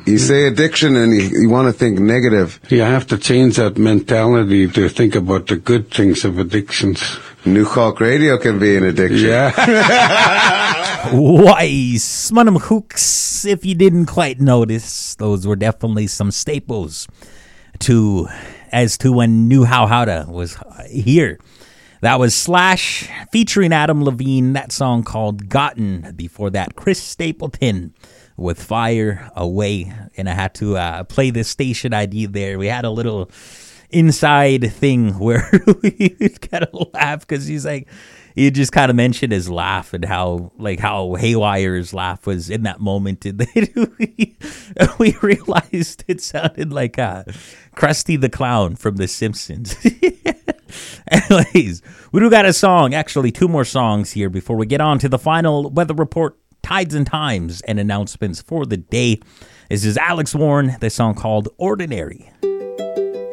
You say addiction and you want to think negative. You have to change that mentality to think about the good things of addictions. New Hulk Radio can be an addiction. Yeah. Wise. Manam hooks, if you didn't quite notice, those were definitely some staples as to when New Howhowda was here. That was Slash featuring Adam Levine, that song called Gotten. Before that, Chris Stapleton with Fire Away. And I had to play the station ID there. We had a little inside thing where we kind of laugh because he just kind of mentioned his laugh and how Haywire's laugh was in that moment. And we realized it sounded like Krusty the Clown from The Simpsons. Anyways, we do got a song, actually 2 more songs here before we get on to the final weather report, tides and times, and announcements for the day. This is Alex Warren, the song called Ordinary.